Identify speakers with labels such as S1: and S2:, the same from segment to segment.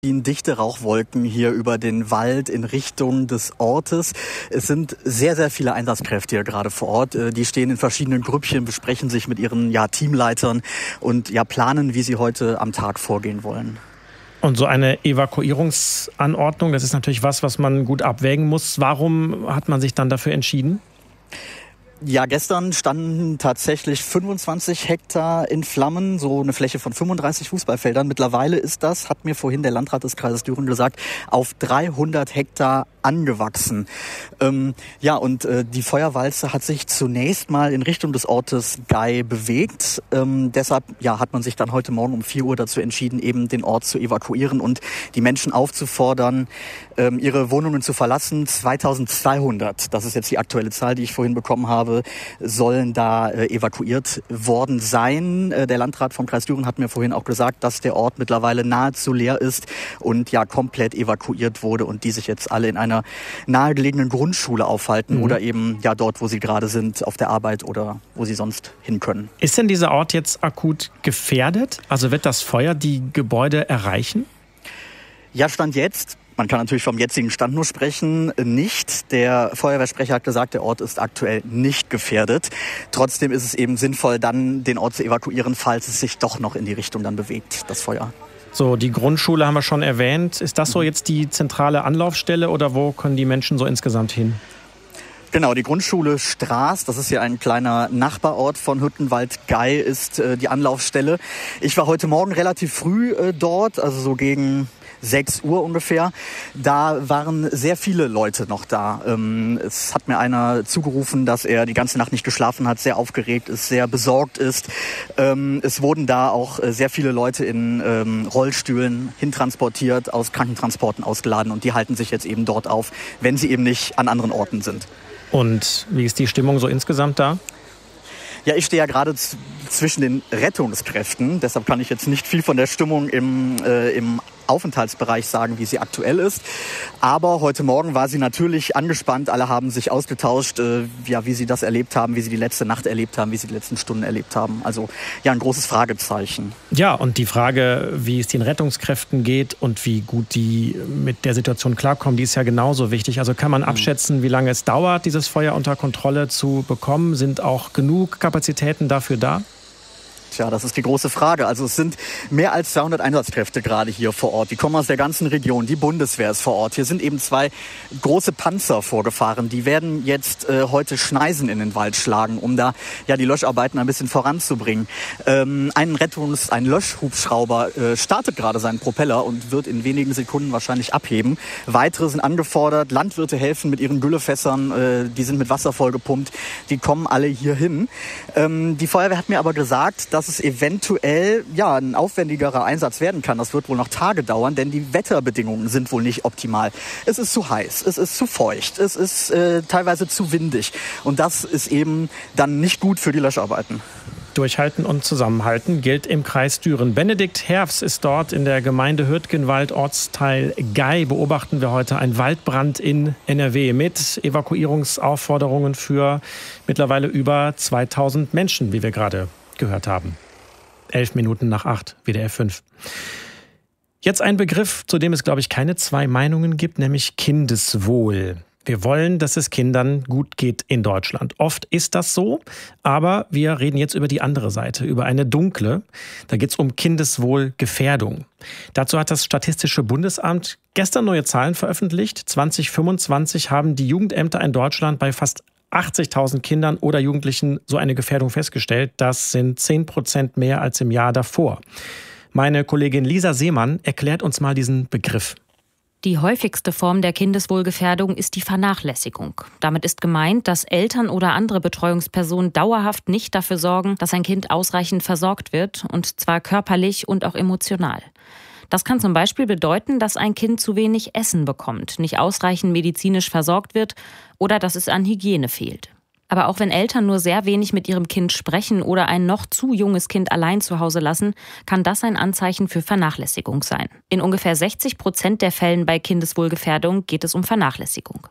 S1: Dichte Rauchwolken hier über den Wald in Richtung des Ortes. Es sind sehr, sehr viele Einsatzkräfte hier gerade vor Ort. Die stehen in verschiedenen Grüppchen, besprechen sich mit ihren Teamleitern und planen, wie sie heute am Tag vorgehen wollen.
S2: Und so eine Evakuierungsanordnung, das ist natürlich was man gut abwägen muss. Warum hat man sich dann dafür entschieden?
S1: Ja, gestern standen tatsächlich 25 Hektar in Flammen, so eine Fläche von 35 Fußballfeldern. Mittlerweile ist das, hat mir vorhin der Landrat des Kreises Düren gesagt, auf 300 Hektar angewachsen. Die Feuerwalze hat sich zunächst mal in Richtung des Ortes Gay bewegt. Deshalb hat man sich dann heute Morgen um 4 Uhr dazu entschieden, eben den Ort zu evakuieren und die Menschen aufzufordern, ihre Wohnungen zu verlassen. 2200, das ist jetzt die aktuelle Zahl, die ich vorhin bekommen habe, sollen da evakuiert worden sein. Der Landrat vom Kreis Düren hat mir vorhin auch gesagt, dass der Ort mittlerweile nahezu leer ist und komplett evakuiert wurde und die sich jetzt alle in einer nahegelegenen Grundschule aufhalten oder eben dort, wo sie gerade sind, auf der Arbeit oder wo sie sonst hin können.
S2: Ist denn dieser Ort jetzt akut gefährdet? Also wird das Feuer die Gebäude erreichen?
S1: Ja, Stand jetzt. Man kann natürlich vom jetzigen Stand nur sprechen, nicht. Der Feuerwehrsprecher hat gesagt, der Ort ist aktuell nicht gefährdet. Trotzdem ist es eben sinnvoll, dann den Ort zu evakuieren, falls es sich doch noch in die Richtung dann bewegt, das Feuer.
S2: So, die Grundschule haben wir schon erwähnt. Ist das so jetzt die zentrale Anlaufstelle oder wo können die Menschen so insgesamt hin?
S1: Genau, die Grundschule Straß, das ist ja ein kleiner Nachbarort von Hüttenwald-Gay, ist die Anlaufstelle. Ich war heute Morgen relativ früh dort, also so gegen 6 Uhr ungefähr. Da waren sehr viele Leute noch da. Es hat mir einer zugerufen, dass er die ganze Nacht nicht geschlafen hat, sehr aufgeregt ist, sehr besorgt ist. Es wurden da auch sehr viele Leute in Rollstühlen hintransportiert, aus Krankentransporten ausgeladen und die halten sich jetzt eben dort auf, wenn sie eben nicht an anderen Orten sind.
S2: Und wie ist die Stimmung so insgesamt da?
S1: Ja, ich stehe ja gerade zwischen den Rettungskräften, deshalb kann ich jetzt nicht viel von der Stimmung im Aufenthaltsbereich sagen, wie sie aktuell ist. Aber heute Morgen war sie natürlich angespannt. Alle haben sich ausgetauscht, wie sie das erlebt haben, wie sie die letzte Nacht erlebt haben, wie sie die letzten Stunden erlebt haben. Also ein großes Fragezeichen. Ja,
S2: und die Frage, wie es den Rettungskräften geht und wie gut die mit der Situation klarkommen, die ist ja genauso wichtig. Also kann man abschätzen, wie lange es dauert, dieses Feuer unter Kontrolle zu bekommen? Sind auch genug Kapazitäten dafür da?
S1: Tja, das ist die große Frage. Also es sind mehr als 200 Einsatzkräfte gerade hier vor Ort. Die kommen aus der ganzen Region. Die Bundeswehr ist vor Ort. Hier sind eben 2 große Panzer vorgefahren. Die werden jetzt heute Schneisen in den Wald schlagen, um da die Löscharbeiten ein bisschen voranzubringen. Ein Löschhubschrauber startet gerade seinen Propeller und wird in wenigen Sekunden wahrscheinlich abheben. Weitere sind angefordert. Landwirte helfen mit ihren Güllefässern. Die sind mit Wasser vollgepumpt. Die kommen alle hier hin. Die Feuerwehr hat mir aber gesagt, dass es eventuell ein aufwendigerer Einsatz werden kann. Das wird wohl noch Tage dauern, denn die Wetterbedingungen sind wohl nicht optimal. Es ist zu heiß, es ist zu feucht, es ist teilweise zu windig. Und das ist eben dann nicht gut für die Löscharbeiten.
S2: Durchhalten und zusammenhalten gilt im Kreis Düren. Benedikt Herfs ist dort in der Gemeinde Hürtgenwald, Ortsteil Gay. Beobachten wir heute einen Waldbrand in NRW mit Evakuierungsaufforderungen für mittlerweile über 2000 Menschen, wie wir gerade gehört haben. 11 Minuten nach 8, WDR 5. Jetzt ein Begriff, zu dem es, glaube ich, keine 2 Meinungen gibt, nämlich Kindeswohl. Wir wollen, dass es Kindern gut geht in Deutschland. Oft ist das so, aber wir reden jetzt über die andere Seite, über eine dunkle. Da geht es um Kindeswohlgefährdung. Dazu hat das Statistische Bundesamt gestern neue Zahlen veröffentlicht. 2025 haben die Jugendämter in Deutschland bei fast 80.000 Kindern oder Jugendlichen so eine Gefährdung festgestellt. Das sind 10% mehr als im Jahr davor. Meine Kollegin Lisa Seemann erklärt uns mal diesen Begriff.
S3: Die häufigste Form der Kindeswohlgefährdung ist die Vernachlässigung. Damit ist gemeint, dass Eltern oder andere Betreuungspersonen dauerhaft nicht dafür sorgen, dass ein Kind ausreichend versorgt wird, und zwar körperlich und auch emotional. Das kann zum Beispiel bedeuten, dass ein Kind zu wenig Essen bekommt, nicht ausreichend medizinisch versorgt wird oder dass es an Hygiene fehlt. Aber auch wenn Eltern nur sehr wenig mit ihrem Kind sprechen oder ein noch zu junges Kind allein zu Hause lassen, kann das ein Anzeichen für Vernachlässigung sein. In ungefähr 60% der Fällen bei Kindeswohlgefährdung geht es um Vernachlässigung.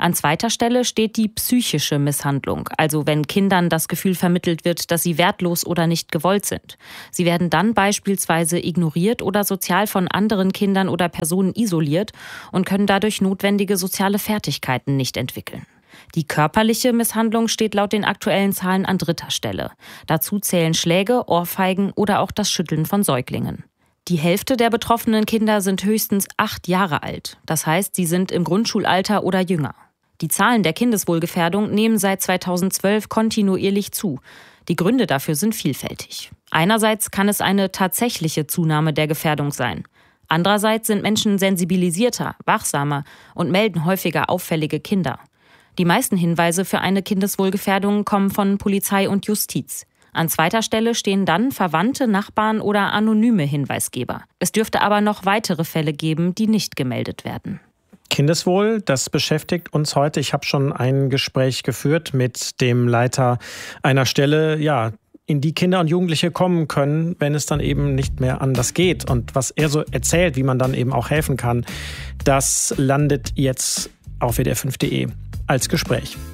S3: An zweiter Stelle steht die psychische Misshandlung, also wenn Kindern das Gefühl vermittelt wird, dass sie wertlos oder nicht gewollt sind. Sie werden dann beispielsweise ignoriert oder sozial von anderen Kindern oder Personen isoliert und können dadurch notwendige soziale Fertigkeiten nicht entwickeln. Die körperliche Misshandlung steht laut den aktuellen Zahlen an dritter Stelle. Dazu zählen Schläge, Ohrfeigen oder auch das Schütteln von Säuglingen. Die Hälfte der betroffenen Kinder sind höchstens 8 Jahre alt. Das heißt, sie sind im Grundschulalter oder jünger. Die Zahlen der Kindeswohlgefährdung nehmen seit 2012 kontinuierlich zu. Die Gründe dafür sind vielfältig. Einerseits kann es eine tatsächliche Zunahme der Gefährdung sein. Andererseits sind Menschen sensibilisierter, wachsamer und melden häufiger auffällige Kinder. Die meisten Hinweise für eine Kindeswohlgefährdung kommen von Polizei und Justiz. An zweiter Stelle stehen dann Verwandte, Nachbarn oder anonyme Hinweisgeber. Es dürfte aber noch weitere Fälle geben, die nicht gemeldet werden.
S2: Kindeswohl, das beschäftigt uns heute. Ich habe schon ein Gespräch geführt mit dem Leiter einer Stelle, in die Kinder und Jugendliche kommen können, wenn es dann eben nicht mehr anders geht. Und was er so erzählt, wie man dann eben auch helfen kann, das landet jetzt auf WDR5.de als Gespräch.